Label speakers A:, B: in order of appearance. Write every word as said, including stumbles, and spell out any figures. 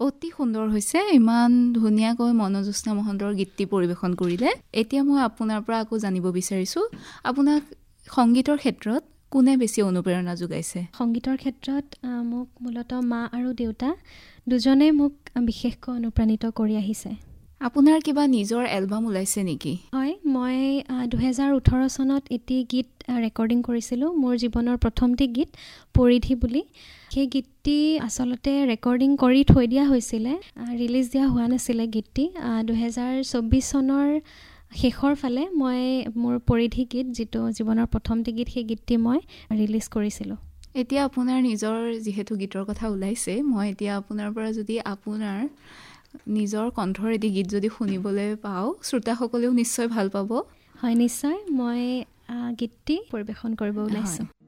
A: অতি সুন্দৰ হৈছে, ইমান ধুনীয়াকৈ মনোজ্যোৎস্না মহন্তৰ গীতটি পৰিৱেশন কৰিলে। এতিয়া মই আপোনাৰ পৰা আকৌ জানিব বিচাৰিছোঁ, আপোনাক সংগীতৰ ক্ষেত্ৰত কোনে বেছি অনুপ্ৰেৰণা যোগাইছে?
B: সংগীতৰ ক্ষেত্ৰত মোক মূলতঃ মা আৰু দেউতা দুজনে মোক বিশেষকৈ অনুপ্ৰাণিত কৰি আহিছে।
A: আপোনাৰ কিবা নিজৰ এলবাম ওলাইছে নেকি?
B: হয়, মই দুহেজাৰ ওঠৰ চনত এটি গীত ৰেকৰ্ডিং কৰিছিলোঁ, মোৰ জীৱনৰ প্ৰথমটি গীত পৰিধি বুলি। সেই গীতটি আচলতে ৰেকৰ্ডিং কৰি থৈ দিয়া হৈছিলে, ৰিলিজ দিয়া হোৱা নাছিলে গীতটি। দুহেজাৰ চৌব্বিছ চনৰ শেষৰ ফালে মই মোৰ পৰিধি গীত, যিটো জীৱনৰ প্ৰথমটি গীত, সেই গীতটি মই ৰিলিজ কৰিছিলোঁ।
A: এতিয়া আপোনাৰ নিজৰ যিহেতু গীতৰ কথা ওলাইছে, মই এতিয়া আপোনাৰ পৰা যদি আপোনাৰ নিজৰ কণ্ঠৰ এটি গীত যদি শুনিবলৈ পাওঁ, শ্ৰোতাসকলেও নিশ্চয় ভাল পাব।
B: হয়, নিশ্চয়। মই গীতটি পৰিৱেশন কৰিব ওলাইছোঁ।